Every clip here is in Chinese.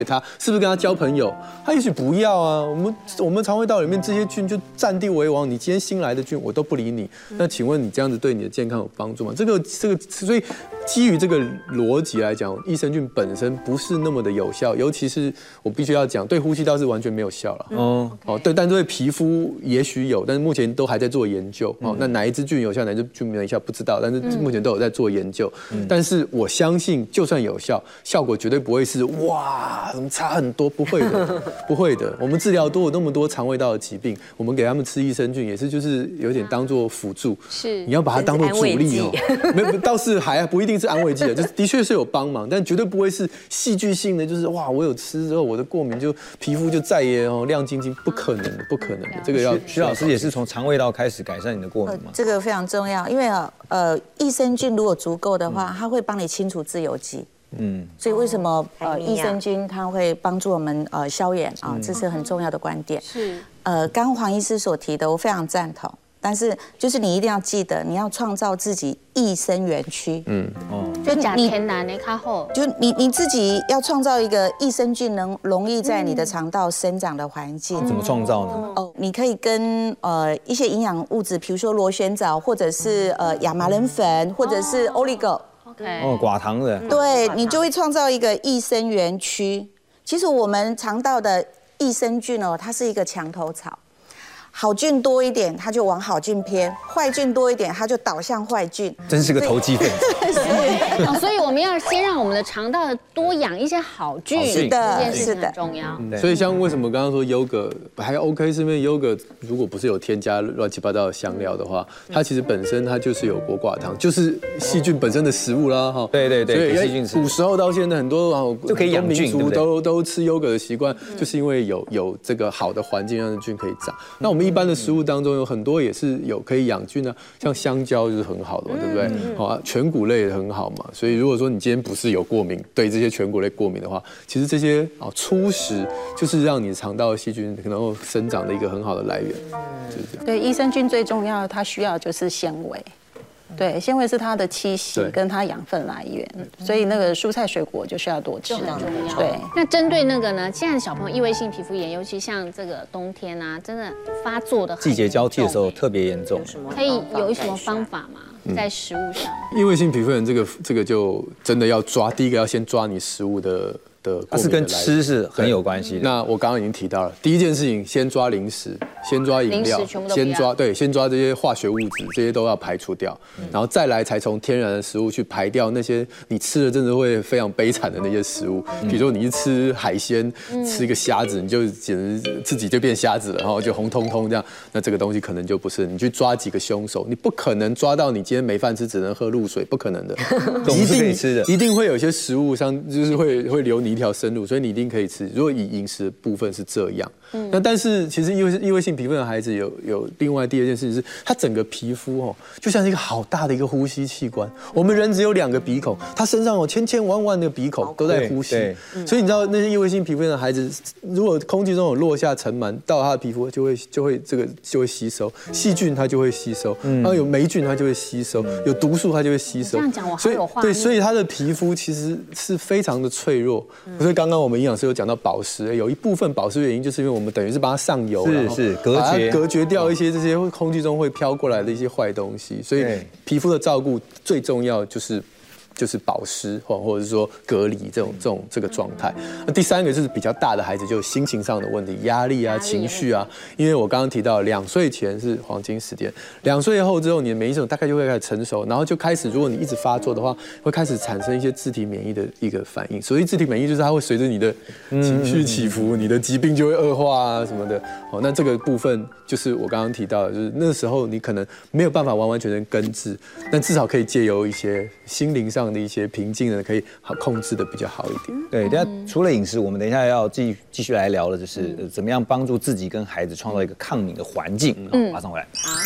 他，是不是跟他交朋友？他也许不要啊。我们肠胃道里面这些菌就占地为王，你今天新来的菌我都不理你，那请问你这样子对你的健康有帮助吗？这个，所以基于这个逻辑来讲，益生菌本身不是那么的有效，尤其是我必须要讲，对呼吸道是完全没有效了。对，但对皮肤也许有，但是目前都还在做研究。那哪一支菌有效，哪一支菌没有效不知道，但是目前都有在做研究。但是我相信，就算有效，效果绝对不会是哇，怎么差很多？不会的，不会的。我们治疗有那么多肠胃道的疾病，我们给他们吃益生菌也是就是有点当做辅助。是，你要把它当做主力哦。没有，倒是还不一定是安慰剂的，就是的确是有帮忙，但绝对不会是戏剧性的，就是哇，我有吃之后我的过敏就皮肤就再也亮晶晶，不可能的，不可能的。这个要徐老师也是从肠胃道开始改善你的过敏吗？ 这个非常重要，因为益生菌如果足够的话，它会帮你清除自由基。所以为什么益生菌它会帮助我们消炎啊？这是很重要的观点。是刚黄医师所提的，我非常赞同。但是就是你一定要记得，你要创造自己益生园区。 就假天然的较好。 就你自己要创造一个益生菌能容易在你的肠道生长的环境。 怎么创造呢？ 你可以跟一些营养物质，比如说螺旋藻，或者是亚麻仁粉，或者是 oligo。 寡糖的。 对，你就会创造一个益生园区。其实我们肠道的益生菌它是一个墙头草。好菌多一点，它就往好菌偏；坏菌多一点，它就导向坏菌。 真是个投机分子。 所以我们要先让我们的肠道多养一些好菌， 是的， 这件事情很重要。 所以像为什么刚刚说优格还 OK， 是因为优格如果不是有添加乱七八糟的香料的话，它其实本身它就是有果寡糖，就是细菌本身的食物啦。 对， 所以细菌吃。 古时候到现在很多就可以养菌， 都吃优格的习惯，就是因为有这个好的环境让菌可以长。那我们一般的食物当中有很多也是有可以养菌啊，像香蕉就是很好的嘛，对不对？好，全谷类也很好嘛。所以如果说你今天不是有过敏，对这些全谷类过敏的话，其实这些初食就是让你肠道的细菌能够生长的一个很好的来源，就是这样。 对，益生菌最重要的，它需要就是纤维。对，纤维是它的栖息跟它养分来源，所以那个蔬菜水果就需要多吃。 很重要。 对， 那针对那个呢，现在小朋友异位性皮肤炎，尤其像这个冬天啊，真的发作的季节交替的时候特别严重。 可以有什么方法吗？在食物上， 异位性皮肤炎这个就真的要抓，第一个要先抓你食物的它是跟吃是很有关系的。 那我刚刚已经提到了，第一件事情先抓零食，先抓饮料，先抓这些化学物质，这些都要排除掉，然后再来才从天然的食物去排掉那些你吃了真的会非常悲惨的那些食物。比如说你一吃海鲜，吃一个虾子，你就简直自己就变虾子了，然后就红彤彤这样，那这个东西可能就不是。你去抓几个凶手，你不可能抓到你今天没饭吃只能喝露水，不可能的。一定会有些食物上就是会留你一条生路，所以你一定可以吃。如果以饮食的部分是这样，那但是其实异位性皮肤的孩子有另外第二件事情是，他整个皮肤就像是一个好大的一个呼吸器官。我们人只有2个鼻孔，他身上有千千万万的鼻孔都在呼吸，所以你知道那些异位性皮肤的孩子，如果空气中有落下尘螨到他的皮肤，就会吸收细菌，它就会吸收，然后有霉菌它就会吸收，有毒素它就会吸收。 这样讲我好有画面。 所以他的皮肤其实是非常的脆弱。所以刚刚我们营养师有讲到保湿，有一部分保湿原因就是因为我们等于是把它上油， 是隔绝掉一些这些空气中会飘过来的一些坏东西。所以皮肤的照顾最重要就是保湿或者是说隔离这个状态。那第3个就是比较大的孩子，就心情上的问题，压力啊、情绪啊。因为我刚刚提到2岁前是黄金时间，2岁后之后你的免疫系统大概就会开始成熟，然后就开始，如果你一直发作的话，会开始产生一些自体免疫的一个反应。所以自体免疫就是它会随着你的情绪起伏，你的疾病就会恶化啊什么的。那这个部分就是我刚刚提到的，就是那时候你可能没有办法完完全全根治，但至少可以借由一些心灵上的一些平静呢，可以控制的比较好一点。 对，等下除了饮食，我们等一下要继续来聊的就是怎么样帮助自己跟孩子创造一个抗敏的环境。马上回来。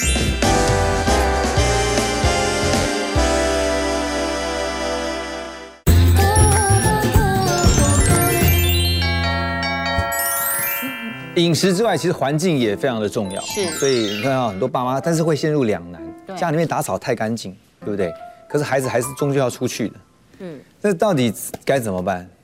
饮食之外，其实环境也非常的重要。 是， 所以你看到很多爸妈，但是会陷入两难，家里面打扫太干净，对不对？可是孩子还是终究要出去的。那到底该怎么办？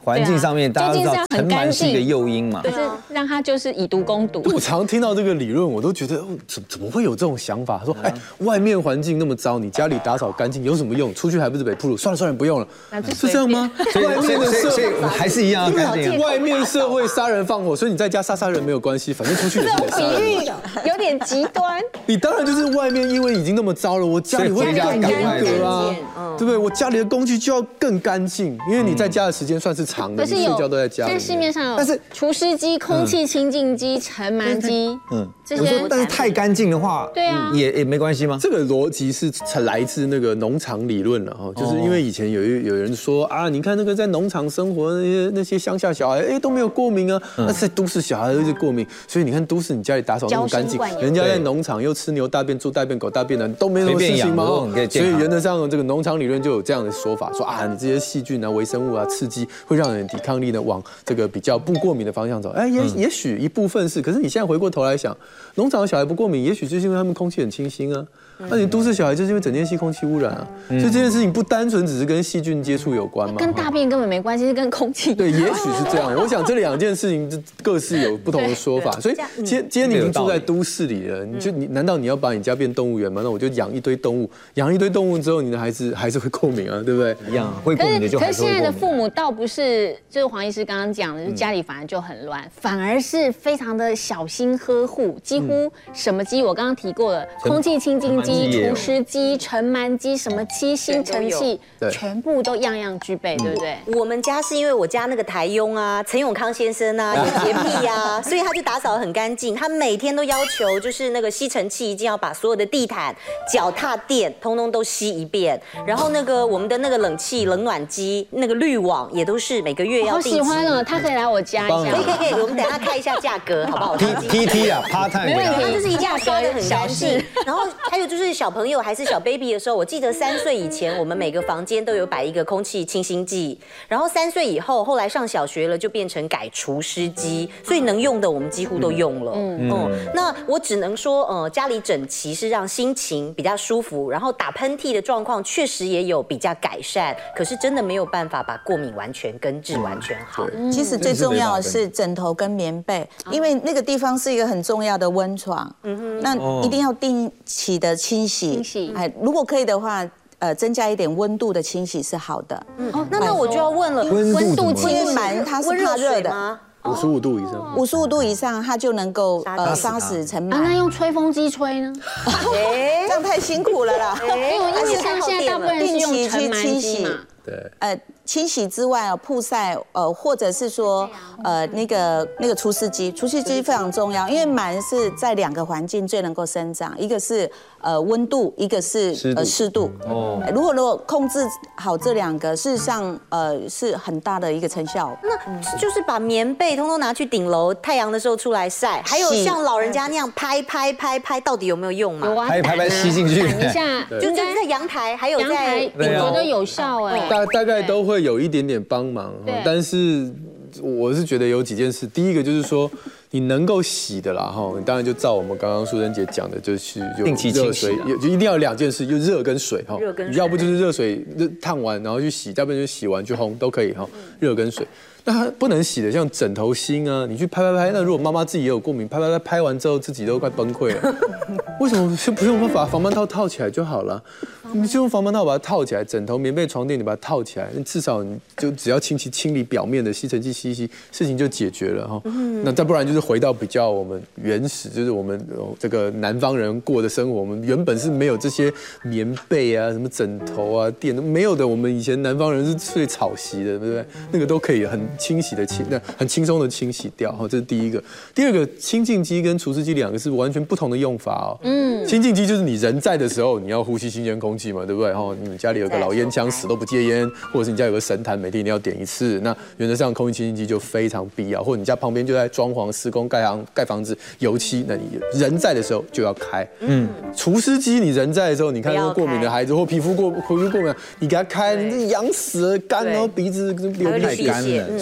环境上面，大家都知道尘螨是一个诱因嘛， 可是让它就是以毒攻毒。 我常听到这个理论，我都觉得怎么会有这种想法？说外面环境那么糟，你家里打扫干净有什么用？出去还不是被暴露？算了，不用了，是这样吗？外面的所以还是一样干净。 外面社会杀人放火，所以你在家杀人没有关系，反正出去也是得杀人。 比喻有点极端。 你当然就是外面因为已经那么糟了，我家里会更严格啊，对不对？我家里的工具就要更干净，因为你在家的时间算是长的，你睡觉都在家里。 现在市面上有，但是除湿机、空气清净机、尘螨机，这些， 但是太干净的话， 对啊， 也没关系吗？ 这个逻辑是来自那个农场理论了哈，就是因为以前有人说啊，你看那个在农场生活那些乡下小孩，都没有过敏啊，那在都市小孩都是过敏，所以你看都市你家里打扫那么干净，人家在农场又吃牛大便、猪大便、狗大便的都没什么事情吗？所以原则上这个农场理论就有这样的说法，说啊，你这些细菌啊、微生物啊、刺激会让人抵抗力呢往这个比较不过敏的方向走。也许一部分是，可是你现在回过头来想，农场的小孩不过敏，也许就是因为他们空气很清新啊。那你都市小孩就是因为整天吸空气污染啊，所以这件事情不单纯只是跟细菌接触有关嘛， 跟大便根本没关系，是跟空气。 对，也许是这样。我想这两件事情各自有不同的说法，所以今天你已经住在都市里了，难道你要把你家变动物园吗？那我就养一堆动物，养一堆动物之后，你的孩子还是会过敏啊，对不对？ 一样会过敏的就还是会过敏。 可是现在的父母倒不是，就是黄医师刚刚讲的，就是家里反而就很乱，反而是非常的小心呵护，几乎什么机我刚刚提过了，空气清净机、除湿机、尘螨机，什么吸尘器，全部都样样具备，对不对？ 我们家是因为我家那个台佣啊，陈永康先生啊，有洁癖啊，所以他就打扫得很干净。他每天都要求，就是那个吸尘器一定要把所有的地毯、脚踏垫通通都吸一遍。然后那个我们的那个冷气、冷暖机、那个滤网也都是每个月要定期。 好喜欢哦，他可以来我家一下。 可以，我们等一下看一下价格，好不好 ？PT 啊 ，part time， 没问题，就是一定要刷得很干净。然后还有就是小朋友还是小 baby 的时候，我记得3岁以前，我们每个房间都有摆一个空气清新剂。然后3岁以后，后来上小学了，就变成改除湿机，所以能用的我们几乎都用了。那我只能说，家里整齐是让心情比较舒服，然后打喷嚏的状况确实也有比较改善，可是真的没有办法把过敏完全根治完全好。 其实最重要的是枕头跟棉被，因为那个地方是一个很重要的温床，那一定要定期的清洗。如果可以的话，增加一点温度的清洗是好的。 那我就要问了， 温度清洗螨它是怕热的。 55度以上 ，55度以上，它就能够杀死尘螨。 那用吹风机吹呢？ 这样太辛苦了啦。 因为像现在大部分人是用尘螨机嘛。 对。 清洗之外曝晒或者是说那个除湿机非常重要，因为螨是在2个环境最能够生长，一个是温度，一个是湿度。如果控制好这2个，事实上是很大的一个成效。 那就是把棉被通通拿去顶楼，太阳的时候出来晒，还有像老人家那样拍，到底有没有用嘛？ 有啊， 拍吸进去， 一下就在阳台，还有在我觉得有效哎， 大概都会有一点点帮忙，但是我是觉得有几件事，第一个就是说你能够洗的啦哈，你当然就照我们刚刚淑珍姐讲的，就是定期清洗， 就一定要2件事，就热跟水哈，要不就是热水烫完然后去洗，要不然就洗完去烘都可以哈，热跟水。那它不能洗的，像枕头芯啊，你去拍，那如果妈妈自己也有过敏，拍完之后自己都快崩溃了。为什么就不用把防螨套套起来就好了？你就用防螨套把它套起来，枕头、棉被、床垫你把它套起来，至少你就只要清理表面的吸尘器吸，事情就解决了哈。那再不然就是回到比较我们原始，就是我们这个南方人过的生活，我们原本是没有这些棉被啊、什么枕头啊、垫都没有的。我们以前南方人是睡草席的，对不对？那个都可以很清洗的很轻松的清洗掉哈，这是第一个。第二个，清净机跟除湿机2个是完全不同的用法哦。清净机就是你人在的时候，你要呼吸新鲜空气嘛，对不对？哈，你家里有个老烟枪死都不戒烟，或者是你家有个神坛，每天一定要点1次，那原则上空气清净机就非常必要。或者你家旁边就在装潢施工盖房子油漆，那你人在的时候就要开。除湿机你人在的时候，你看那个过敏的孩子或皮肤过敏，你给他开，你这痒死了，干，然后鼻子流鼻血， 太干了。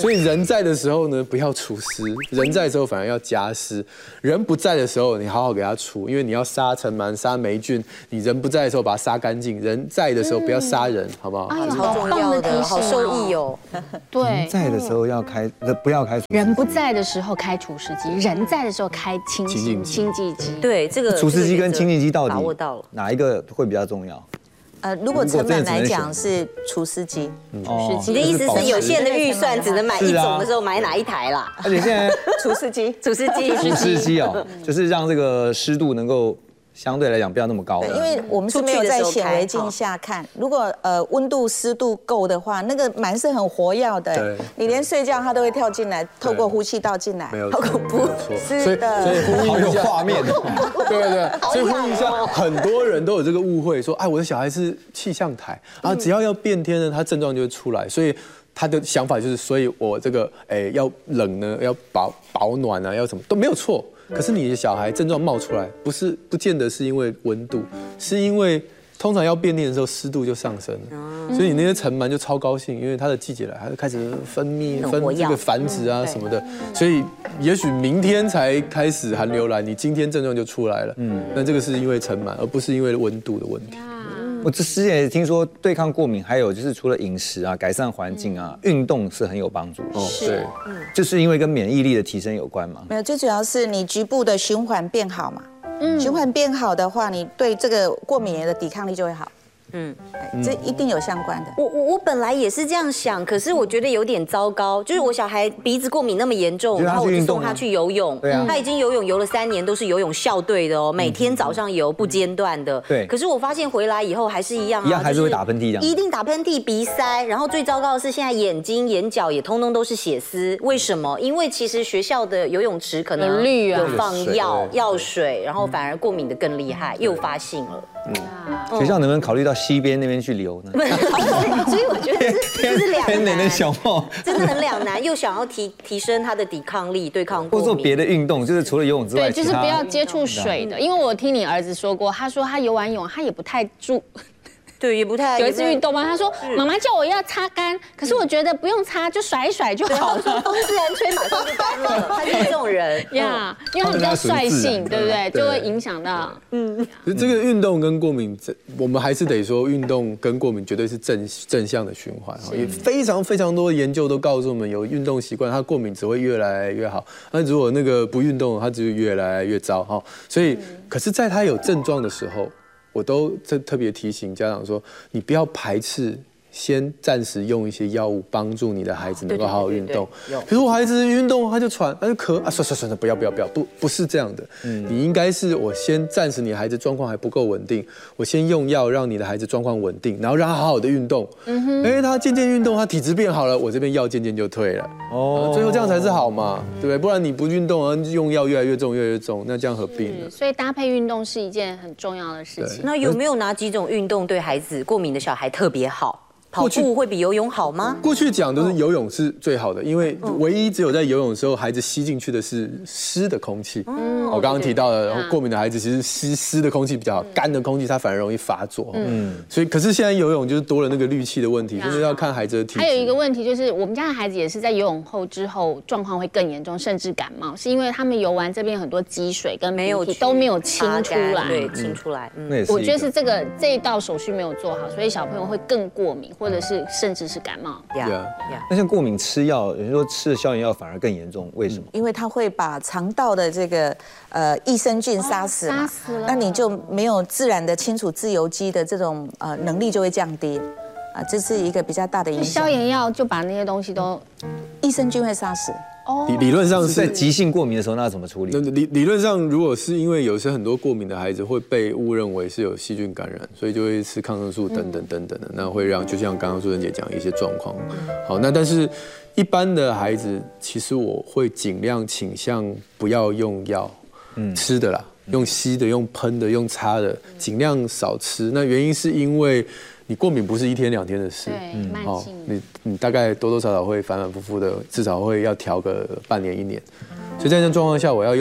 所以人在的时候呢，不要除湿；人在的时候反而要加湿。人不在的时候，你好好给它除，因为你要杀尘螨、杀霉菌。你人不在的时候把它杀干净，人在的时候不要杀人，好不好？ 好重要的，好受益哦。 对， 人在的时候不要开除湿机。 人不在的时候开除湿机，人在的时候开清净机。 对，这个除湿机跟清净机到底把握到了哪一个会比较重要？ 如果成本来讲是除湿机， 你的意思是有限的预算只能买一种的时候买哪一台啦？ 而且现在除湿机除湿机哦，就是让这个湿度能够相对来讲不要那么高的， 因为我们是没有在显微镜下看，如果温度湿度够的话，那个螨是很活跃的，你连睡觉它都会跳进来，透过呼吸道进来，好恐怖，是的， 所以好有画面， 对，所以呼吁一下，很多人都有这个误会，说哎，我的小孩是气象台，然后只要变天呢，他症状就会出来，所以他的想法就是，所以我这个要冷呢，要保暖啊，要什么都没有错。可是你的小孩症状冒出来，不见得是因为温度，是因为通常要变天的时候湿度就上升了，所以你那些尘螨就超高兴，因为它的季节来，它就开始分这个繁殖啊什么的，所以也许明天才开始寒流来，你今天症状就出来了，那这个是因为尘螨，而不是因为温度的问题。 我之前也听说对抗过敏，还有就是除了饮食啊、改善环境啊、运动是很有帮助的。 对， 就是因为跟免疫力的提升有关嘛。 没有，最主要是你局部的循环变好嘛。循环变好的话，你对这个过敏源的抵抗力就会好。这一定有相关的。 我本来也是这样想，可是我觉得有点糟糕，就是我小孩鼻子过敏那么严重，然后我就送他去游泳，他已经游了3年，都是游泳校队的哦，每天早上游不间断的。 对。 可是我发现回来以后还是一样， 还是会打喷嚏这样。 一定打喷嚏、鼻塞，然后最糟糕的是现在眼睛、眼角也通通都是血丝。为什么？因为其实学校的游泳池可能有放药水，然后反而过敏的更厉害，诱发性了。 学校能不能考虑到西边那边去留呢？ 所以我觉得这是两难的小梦， 真的很两难，又想要提升他的抵抗力，对抗过敏， 或做别的运动，就是除了游泳之外， 对，就是不要接触水的。因为我听你儿子说过，他说他游完泳，他也不太注。 对，也不太有一次运动嘛，他说妈妈叫我要擦干，可是我觉得不用擦，就甩一甩就好了， 风自然吹马上就干了。他就是这种人呀，因为他比较率性，对不对？就会影响到。 这个运动跟过敏，我们还是得说，运动跟过敏绝对是正向的循环。也非常非常多的研究都告诉我们，有运动习惯，他过敏只会越来越好。那如果那个不运动，他只会越来越糟哈。所以，可是在他有症状的时候，我都特别提醒家长说，你不要排斥，先暂时用一些药物帮助你的孩子能够好好运动。比如我孩子运动他就喘，他就咳啊，算了，不要，不是这样的。你应该是我先暂时你的孩子状况还不够稳定，我先用药让你的孩子状况稳定，然后让他好好的运动。他渐渐运动，他体质变好了，我这边药渐渐就退了。最后这样才是好嘛，对不对？不然你不运动，用药越来越重，那这样何必呢？ 所以搭配运动是一件很重要的事情。 那有没有哪几种运动对孩子过敏的小孩特别好？跑步会比游泳好吗？ 过去讲都是游泳是最好的，因为唯一只有在游泳的时候，孩子吸进去的是湿的空气。我刚刚提到的，过敏的孩子其实吸湿的空气比较好，干的空气它反而容易发作。所以可是现在游泳就是多了那个氯气的问题，就是要看孩子的体质。 还有一个问题就是，我们家的孩子也是在游泳之后状况会更严重，甚至感冒，是因为他们游完这边很多积水跟鼻涕都没有清出来。 对，清出来。 我觉得是这一道手续没有做好，所以小朋友会更过敏。或者是甚至是感冒。 那像过敏吃药，有人说吃了消炎药反而更严重，为什么？ 因为它会把肠道的这个益生菌杀死嘛，那你就没有自然的清除自由基的这种能力就会降低。这是一个比较大的影响。 消炎药就把那些东西都益生菌会杀死。 理论上是在急性过敏的时候，那怎么处理？ 理论上，如果是因为有些很多过敏的孩子会被误认为是有细菌感染，所以就会吃抗生素等等的，那会让就像刚刚素贞姐讲一些状况。好，那但是一般的孩子，其实我会尽量倾向不要用药，吃的啦，用吸的、用喷的、用擦的，尽量少吃。那原因是因为你过敏不是1天2天的事， 对，慢性。 你大概多多少少会反反复复的，至少会要调个半年1年。所以在这种状况下，我要用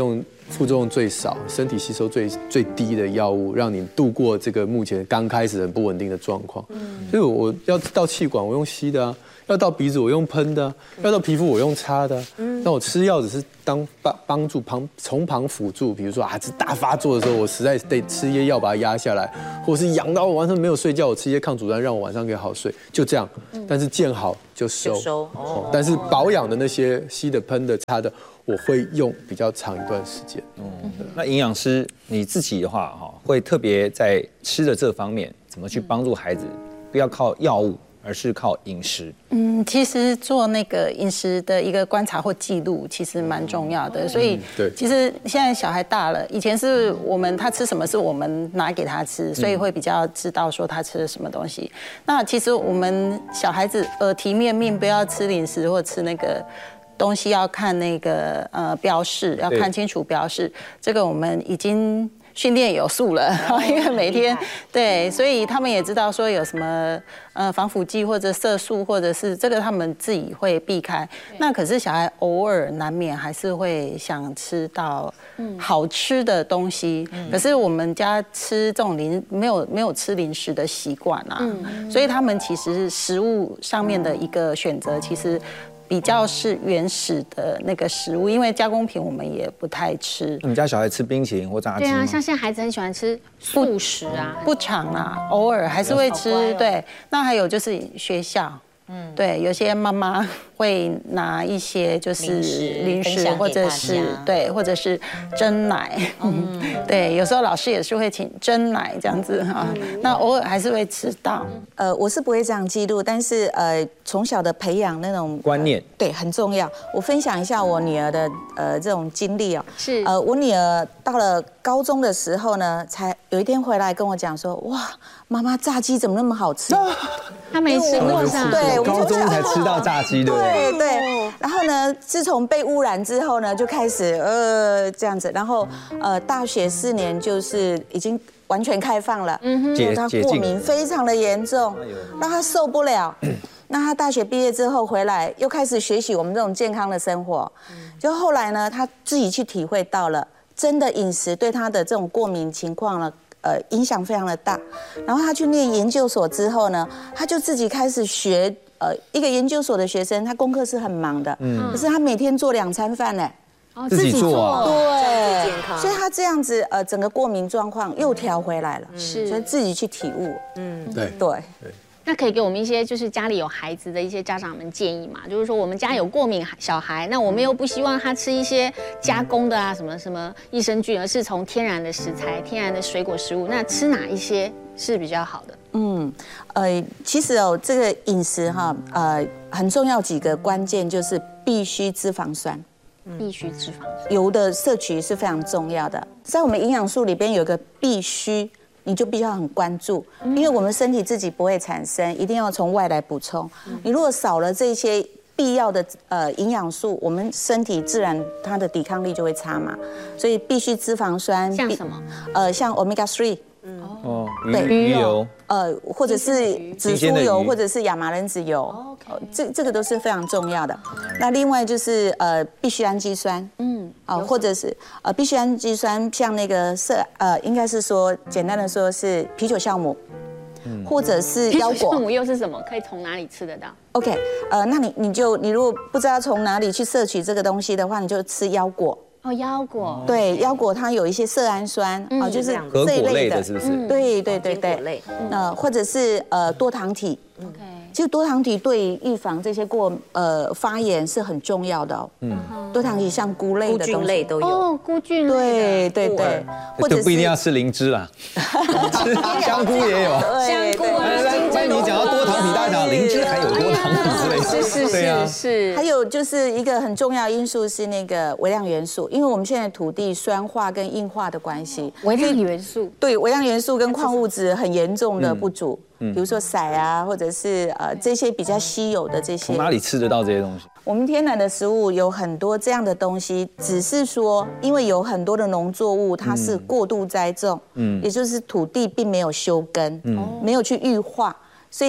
副作用最少、身体吸收最低的药物，让你度过这个目前刚开始很不稳定的状况。所以我要到气管，我用吸的啊。要到鼻子我用喷的，要到皮肤我用擦的。那我吃药只是当帮助从旁辅助，比如说这大发作的时候，我实在得吃一些药把它压下来，或者是痒到我晚上没有睡觉，我吃一些抗组胺让我晚上可以好睡，就这样。但是见好就收。但是保养的那些吸的、喷的、擦的，我会用比较长一段时间。 那营养师你自己的话会特别在吃的这方面怎么去帮助孩子，不要靠药物，而是靠饮食。 其实做那个饮食的一个观察或记录，其实蛮重要的。所以，其实现在小孩大了，以前是他吃什么是我们拿给他吃，所以会比较知道说他吃了什么东西。那其实我们小孩子耳提面命不要吃零食或吃那个东西，要看那个标示，要看清楚标示。这个我们已经训练有素了，因为每天对，所以他们也知道说有什么防腐剂或者色素，或者是这个他们自己会避开。那可是小孩偶尔难免还是会想吃到好吃的东西，可是我们家吃这种没有吃零食的习惯啊，所以他们其实食物上面的一个选择其实比较是原始的那个食物，因为加工品我们也不太吃。 你们家小孩吃冰淇淋或炸鸡吗？ 对啊，像现在孩子很喜欢吃素食啊， 不常啦，偶尔还是会吃。对，那还有就是学校，对，有些妈妈会拿一些就是零食或者是对，或者是蒸奶，对，有时候老师也是会请蒸奶这样子哈，那偶尔还是会吃到。 我是不会这样记录，但是从小的培养那种观念， 对，很重要。我分享一下我女儿的这种经历哦， 是我女儿到了高中的时候呢，才有一天回来跟我讲说，哇，妈妈炸鸡怎么那么好吃？ 她没吃过是吧？ 对， 高中才吃到炸鸡，对不对？ 对。然后呢，自从被污染之后呢，就开始这样子，然后大学4年就是已经完全开放了，他过敏非常的严重，让他受不了。那他大学毕业之后回来，又开始学习我们这种健康的生活。就后来呢，他自己去体会到了，真的饮食对他的这种过敏情况呢，影响非常的大。然后他去念研究所之后呢，他就自己开始学。一个研究所的学生，他功课是很忙的，可是他每天做2餐饭呢， 自己做啊， 对，所以他这样子，整个过敏状况又调回来了， 是， 所以自己去体悟， 对。 那可以给我们一些就是家里有孩子的一些家长们建议嘛？就是说我们家有过敏小孩，那我们又不希望他吃一些加工的啊，什么益生菌，而是从天然的食材、天然的水果食物，那吃哪一些是比较好的？ 其实这个饮食哈，很重要几个关键就是必须脂肪酸。 必须脂肪酸， 油的摄取是非常重要的。在我们营养素里边有一个必须，你就必须要很关注，因为我们身体自己不会产生，一定要从外来补充。你如果少了这些必要的营养素，我们身体自然它的抵抗力就会差嘛。所以必须脂肪酸， 像什么？ 像 omega 3。 鱼油， 或者是紫苏油，或者是亚麻仁籽油，这个都是非常重要的。那另外就是必需氨基酸，或者是必需氨基酸，像那个应该是说简单的说是啤酒酵母，或者是腰果。 啤酒酵母又是什么？可以从哪里吃得到 ？OK， 那你如果不知道从哪里去摄取这个东西的话，你就吃腰果。 腰果， 对，腰果它有一些色氨酸，就是这一类的， 是不是？ 对， 坚果类， 或者是多糖体。 OK， 其实多糖体对预防这些发炎是很重要的哦。多糖体像菇类的东西， 菇菌类都有。 菇菌类， 对，或者不一定要吃灵芝啦，吃香菇也有。 香菇啊， 你讲到多糖体，大家讲灵芝还有多糖体之类的， 是。 还有就是一个很重要因素是那个微量元素，因为我们现在土地酸化跟硬化的关系， 微量元素， 对，微量元素跟矿物质很严重的不足。比如说硒啊，或者是这些比较稀有的这些， 从哪里吃得到这些东西？ 我们天然的食物有很多这样的东西，只是说因为有很多的农作物它是过度栽种，也就是土地并没有休耕，没有去预化，所以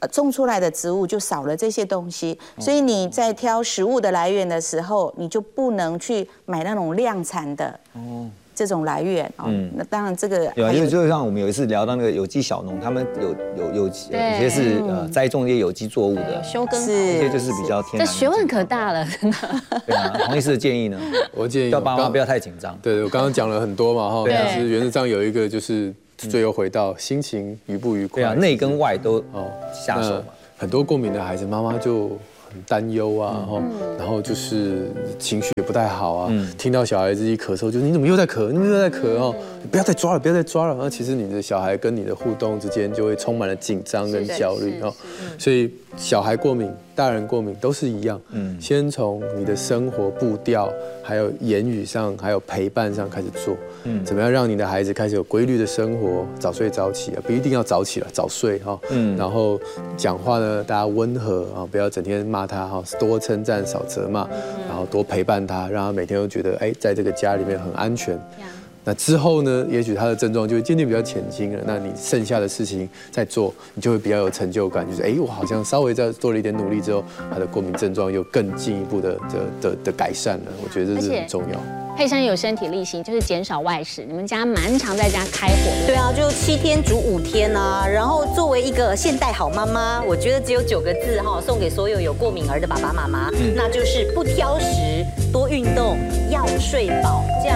种出来的植物就少了这些东西，所以你在挑食物的来源的时候，你就不能去买那种量产的这种来源哦。那当然这个有，因为就像我们有一次聊到那个有机小农，他们有些是栽种一些有机作物的， 休耕， 这些就是比较天然。 这学问可大了，真的。 对啊，黄医师的建议呢？ 我建议叫爸妈不要太紧张。 对，我刚刚讲了很多嘛哈，但是原则上有一个就是最后回到心情愉不愉快。 对啊，内跟外都下手嘛。 很多过敏的孩子，妈妈就很担忧啊，然后就是情绪也不太好啊。听到小孩子一咳嗽，就是你怎么又在咳，你怎么又在咳哦？你不要再抓了，不要再抓了。然后其实你的小孩跟你的互动之间就会充满了紧张跟焦虑哦。所以小孩过敏、大人过敏都是一样。先从你的生活步调，还有言语上，还有陪伴上开始做。怎么样让你的孩子开始有规律的生活，早睡早起啊，不一定要早起了，早睡哈。然后讲话呢，大家温和啊，不要整天骂他哈，多称赞少责骂，然后多陪伴他，让他每天都觉得在这个家里面很安全。那之后呢，也许他的症状就会渐渐比较减轻了。那你剩下的事情在做，你就会比较有成就感，就是我好像稍微在做了一点努力之后，他的过敏症状又更进一步的改善了。我觉得这是很重要。 佩珊有身体力行，就是减少外食。你们家蛮常在家开火的。 对啊，就7天煮5天啊。然后作为一个现代好妈妈，我觉得只有9个字哈，送给所有有过敏儿的爸爸妈妈，那就是不挑食，多运动，要睡饱，这样